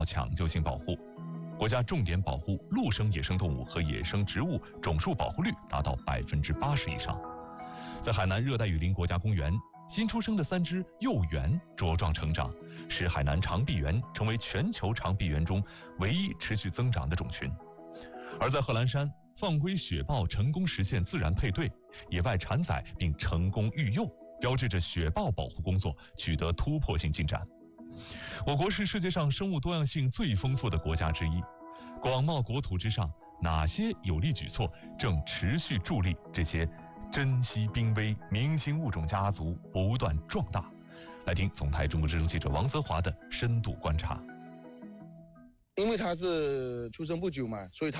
抢救性保护。国家重点保护陆生野生动物和野生植物种树保护率达到80%以上。在海南热带雨林国家公园，新出生的3只幼猿茁壮成长，使海南长臂猿成为全球长臂猿中唯一持续增长的种群。而在贺兰山，放归雪豹成功实现自然配对、野外产崽并成功育幼，标志着雪豹保护工作取得突破性进展。我国是世界上生物多样性最丰富的国家之一，广袤国土之上，哪些有力举措正持续助力这些珍稀濒危明星物种家族不断壮大？来听总台中国之声记者王泽华的深度观察。 因为它是出生不久嘛，所以它